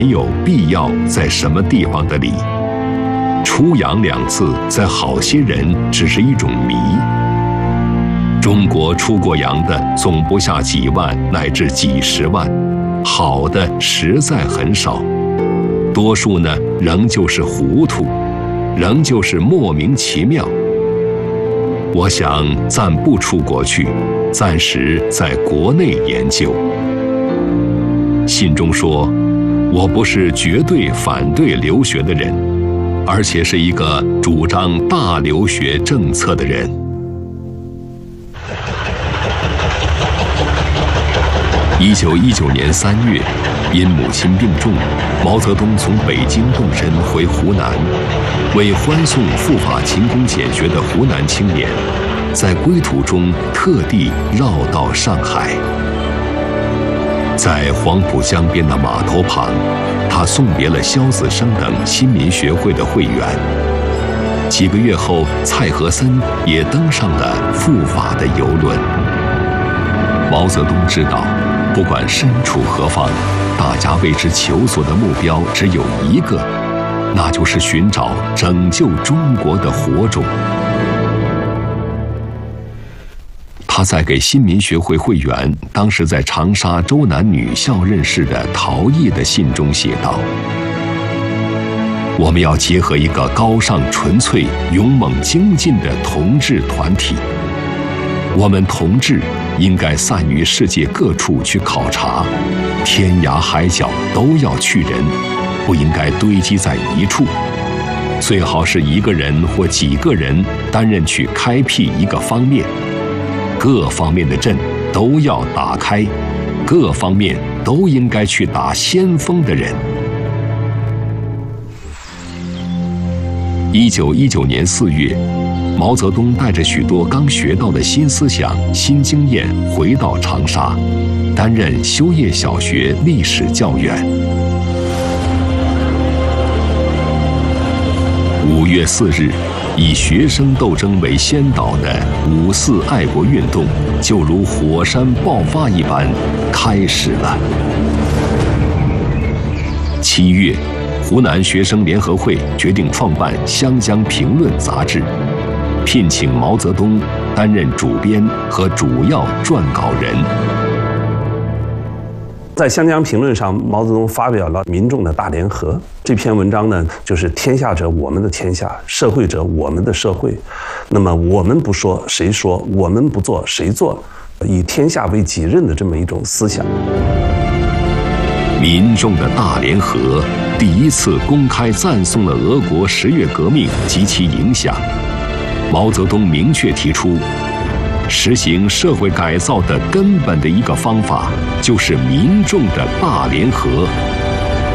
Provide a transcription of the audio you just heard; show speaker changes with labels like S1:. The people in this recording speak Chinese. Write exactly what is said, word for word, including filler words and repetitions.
S1: 没有必要在什么地方的理。出洋两次在好些人只是一种谜。中国出过洋的总不下几万乃至几十万，好的实在很少，多数呢仍旧是糊涂，仍旧是莫名其妙。我想暂不出国去，暂时在国内研究。信中说，我不是绝对反对留学的人，而且是一个主张大留学政策的人。一九一九年三月，因母亲病重，毛泽东从北京动身回湖南，为欢送赴法勤工俭学的湖南青年，在归途中特地绕道上海。在黄浦江边的码头旁，他送别了萧子升等新民学会的会员。几个月后，蔡和森也登上了赴法的游轮。毛泽东知道，不管身处何方，大家为之求索的目标只有一个，那就是寻找拯救中国的火种。他在给新民学会会员当时在长沙周南女校认识的陶艺的信中写道：我们要结合一个高尚纯粹、勇猛精进的同志团体。我们同志应该散于世界各处去考察，天涯海角都要去人，不应该堆积在一处。最好是一个人或几个人担任去开辟一个方面，各方面的阵都要打开，各方面都应该去打先锋的人。一九一九年四月，毛泽东带着许多刚学到的新思想、新经验回到长沙，担任修业小学历史教员。五月四日，以学生斗争为先导的五四爱国运动，就如火山爆发一般开始了。七月，湖南学生联合会决定创办《湘江评论》杂志，聘请毛泽东担任主编和主要撰稿人。
S2: 在《湘江评论》上，毛泽东发表了民众的大联合这篇文章呢，就是天下者我们的天下，社会者我们的社会。那么我们不说谁说，我们不做谁做，以天下为己任的这么一种思想。
S1: 民众的大联合第一次公开赞颂了俄国十月革命及其影响。毛泽东明确提出，实行社会改造的根本的一个方法，就是民众的大联合。